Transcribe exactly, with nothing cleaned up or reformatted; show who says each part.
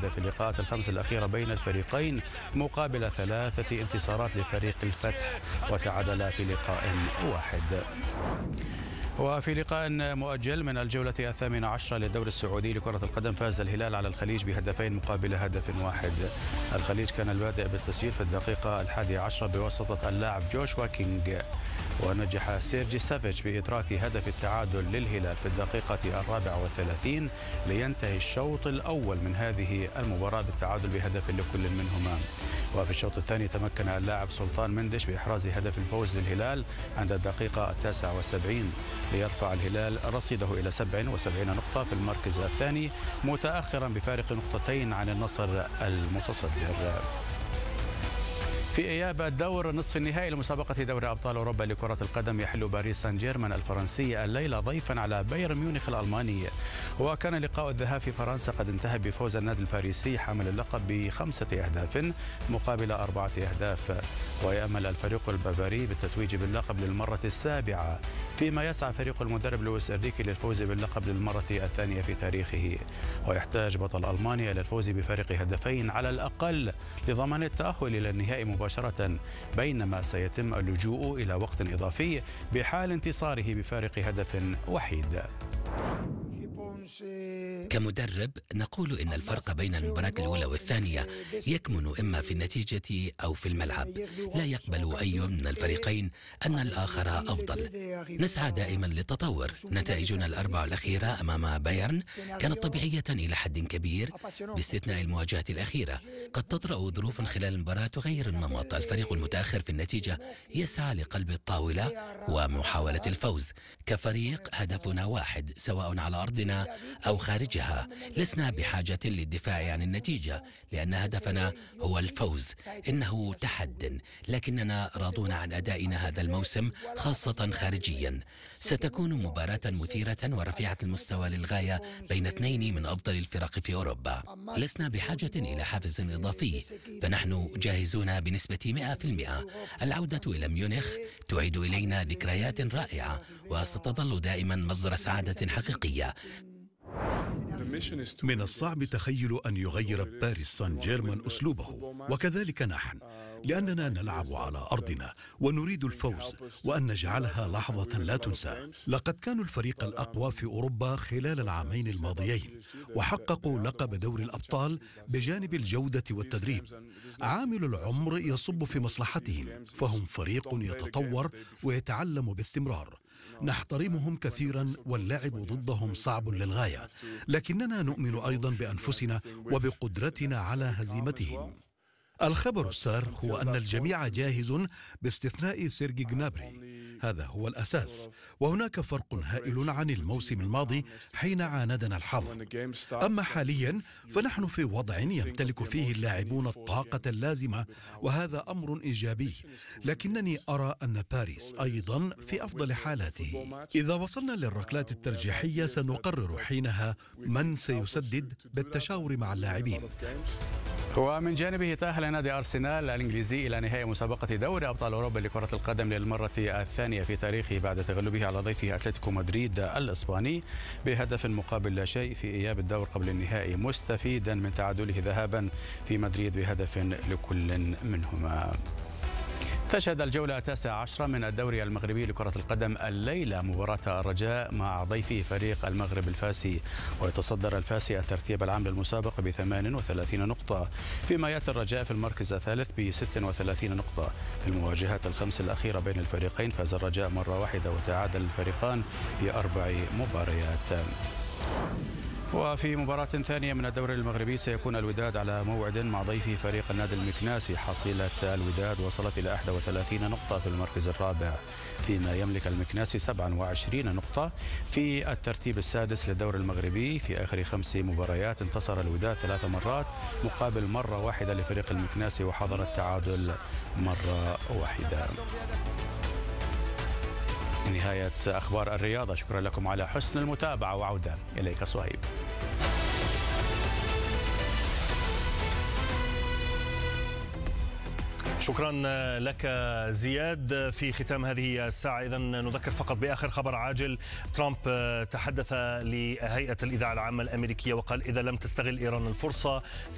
Speaker 1: في اللقاءات الخمس الأخيرة بين الفريقين مقابل ثلاثة انتصارات لفريق الفتح وتعادل في لقاء واحد. وفي لقاء مؤجل من الجولة الثامنة عشرة للدوري السعودي لكرة القدم فاز الهلال على الخليج بهدفين مقابل هدف واحد. الخليج كان البادئ بالتسجيل في الدقيقة الحادية عشرة بواسطة اللاعب جوشوا كينغ، ونجح سيرجي سافيتش بإدراك هدف التعادل للهلال في الدقيقة الرابعة والثلاثين لينتهي الشوط الأول من هذه المباراة بالتعادل بهدف لكل منهما. وفي الشوط الثاني تمكن اللاعب سلطان مندش بإحراز هدف الفوز للهلال عند الدقيقة التاسعة والسبعين ليرفع الهلال رصيده إلى سبع وسبعين نقطة في المركز الثاني، متأخرا بفارق نقطتين عن النصر المتصدر. في إياب الدور نصف النهائي لمسابقة دوري أبطال أوروبا لكرة القدم يحل باريس سان جيرمان الفرنسي الليلة ضيفا على بايرن ميونخ الألماني. وكان لقاء الذهاب في فرنسا قد انتهى بفوز النادي الباريسي حامل اللقب بخمسة أهداف مقابل أربعة أهداف، ويأمل الفريق البافاري بالتتويج باللقب للمرة السابعة، فيما يسعى فريق المدرب لويس إنريكي للفوز باللقب للمرة الثانية في تاريخه. ويحتاج بطل ألمانيا إلى الفوز بفارق هدفين على الأقل لضمان التأهل إلى النهائي مباشرة، بينما سيتم اللجوء إلى وقت إضافي بحال انتصاره بفارق هدف وحيد.
Speaker 2: كمدرب نقول إن الفرق بين المباراة الأولى والثانية يكمن إما في النتيجة أو في الملعب. لا يقبل أي من الفريقين أن الآخر أفضل. نسعى دائما للتطور. نتائجنا الأربع الأخيرة أمام بايرن كانت طبيعية إلى حد كبير باستثناء المواجهة الأخيرة. قد تطرأ ظروف خلال المباراة تغير النمط. الفريق المتأخر في النتيجة يسعى لقلب الطاولة ومحاولة الفوز. كفريق هدفنا واحد سواء على أرضنا أو خارجها. لسنا بحاجة للدفاع عن النتيجة لأن هدفنا هو الفوز. إنه تحد، لكننا راضون عن أدائنا هذا الموسم خاصة خارجيا. ستكون مباراة مثيرة ورفيعة المستوى للغاية بين اثنين من أفضل الفرق في أوروبا. لسنا بحاجة إلى حافز إضافي، فنحن جاهزون بنسبة مئة بالمئة. العودة إلى ميونخ تعيد إلينا ذكريات رائعة وستظل دائما مصدر سعادة حقيقية.
Speaker 3: من الصعب تخيل أن يغير باريس سان جيرمان أسلوبه، وكذلك نحن، لأننا نلعب على أرضنا ونريد الفوز وأن نجعلها لحظة لا تنسى. لقد كانوا الفريق الأقوى في أوروبا خلال العامين الماضيين وحققوا لقب دوري الأبطال بجانب الجودة والتدريب. عامل العمر يصب في مصلحتهم، فهم فريق يتطور ويتعلم باستمرار. نحترمهم كثيرا واللعب ضدهم صعب للغاية، لكننا نؤمن أيضا بأنفسنا وبقدرتنا على هزيمتهم. الخبر السار هو أن الجميع جاهز باستثناء سيرجي جنابري، هذا هو الأساس. وهناك فرق هائل عن الموسم الماضي حين عاندنا الحظ. أما حاليا فنحن في وضع يمتلك فيه اللاعبون الطاقة اللازمة، وهذا أمر إيجابي، لكنني أرى أن باريس أيضا في أفضل حالاته. إذا وصلنا للركلات الترجيحية سنقرر حينها من سيسدد بالتشاور مع اللاعبين.
Speaker 1: ومن جانبه تأهل نادي أرسنال الإنجليزي إلى نهائي مسابقة دوري أبطال أوروبا لكرة القدم للمرة الثانية في تاريخه بعد تغلبه على ضيفه أتلتيكو مدريد الإسباني بهدف مقابل لا شيء في إياب الدور قبل النهائي، مستفيدا من تعادله ذهابا في مدريد بهدف لكل منهما. تشهد الجولة التاسعة عشرة من الدوري المغربي لكرة القدم الليلة مباراة الرجاء مع ضيفه فريق المغرب الفاسي، ويتصدر الفاسي الترتيب العام للمسابقة بثمان وثلاثين نقطة، فيما يأتي الرجاء في المركز الثالث بست وثلاثين نقطة. في المواجهات الخمس الأخيرة بين الفريقين فاز الرجاء مرة واحدة وتعادل الفريقان في أربع مباريات. وفي مباراة ثانية من الدوري المغربي سيكون الوداد على موعد مع ضيفه فريق النادي المكناسي. حصيلة الوداد وصلت إلى إحدى وثلاثين نقطة في المركز الرابع، فيما يملك المكناسي سبعة وعشرين نقطة في الترتيب السادس للدوري المغربي. في آخر خمس مباريات انتصر الوداد ثلاث مرات مقابل مرة واحدة لفريق المكناسي، وحضر التعادل مرة واحدة. نهاية أخبار الرياضة، شكرا لكم على حسن المتابعة، وعودة إليك صهيب.
Speaker 4: شكرا لك زياد. في ختام هذه الساعة إذا نذكر فقط بآخر خبر عاجل. ترامب تحدث لهيئة الإذاعة العامة الأمريكية وقال إذا لم تستغل إيران الفرصة